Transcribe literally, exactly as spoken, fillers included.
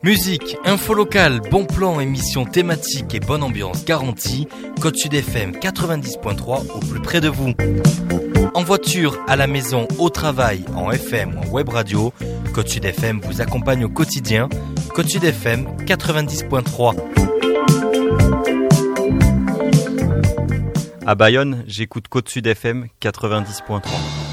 Musique, info locale, bon plan, émission thématique et bonne ambiance garantie. Côte Sud F M quatre-vingt-dix point trois au plus près de vous. En voiture, à la maison, au travail, en F M ou en web radio, Côte Sud F M vous accompagne au quotidien. Côte Sud F M quatre-vingt-dix point trois. À Bayonne, j'écoute Côte Sud F M quatre-vingt-dix point trois.